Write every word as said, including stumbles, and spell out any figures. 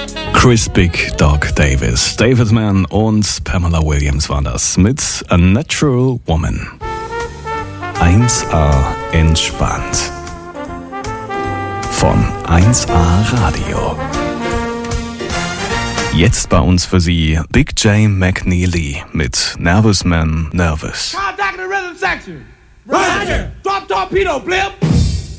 Chris Big Dog Davis, David Mann und Pamela Williams waren das mit A Natural Woman. eins A entspannt. Von eins A Radio. Jetzt bei uns für Sie Big J McNeely mit Nervous Man Nervous. Contact the rhythm section. Roger. Drop torpedo, blimp.